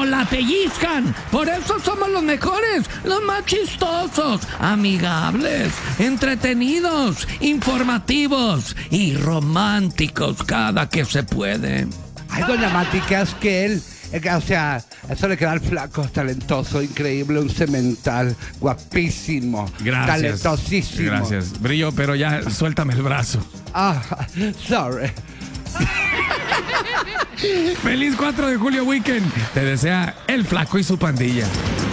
pero la pellizcan. Por eso somos los mejores, los más chistosos, amigables, entretenidos, informativos y románticos cada que se puede. Ay, doña Mati, qué asquel. O sea, eso le queda al flaco, talentoso, increíble, un cemental, guapísimo, Gracias. talentosísimo. Gracias. Brillo, pero ya suéltame el brazo. Ah, sorry. Feliz 4 de julio weekend. Te desea el flaco y su pandilla.